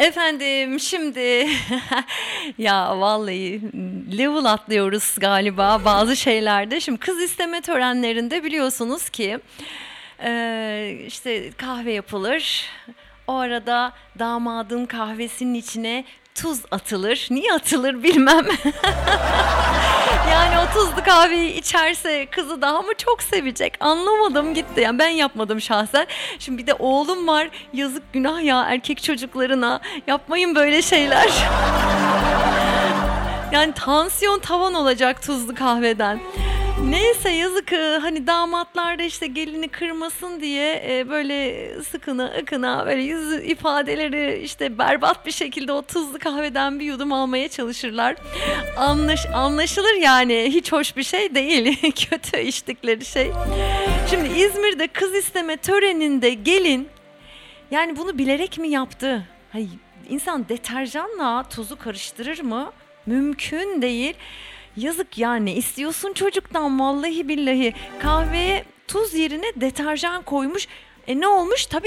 Efendim şimdi ya vallahi level atlıyoruz galiba bazı şeylerde. Şimdi kız isteme törenlerinde biliyorsunuz ki işte kahve yapılır. O arada damadın kahvesinin içine tuz atılır. Niye atılır bilmem. Yani o tuzlu kahveyi içerse kızı daha mı çok sevecek? Anlamadım gitti. Yani ben yapmadım şahsen. Şimdi bir de oğlum var. Yazık günah ya erkek çocuklarına. Yapmayın böyle şeyler. Yani tansiyon tavan olacak tuzlu kahveden. Neyse yazık hani damatlar da işte gelini kırmasın diye böyle sıkına ıkına böyle yüz ifadeleri işte berbat bir şekilde o tuzlu kahveden bir yudum almaya çalışırlar. Anlaşılır yani hiç hoş bir şey değil kötü içtikleri şey. Şimdi İzmir'de kız isteme töreninde gelin yani bunu bilerek mi yaptı? Hayır, insan deterjanla tuzu karıştırır mı? Mümkün değil. Yazık yani istiyorsun çocuktan vallahi billahi kahveye tuz yerine deterjan koymuş. Ne olmuş? Tabii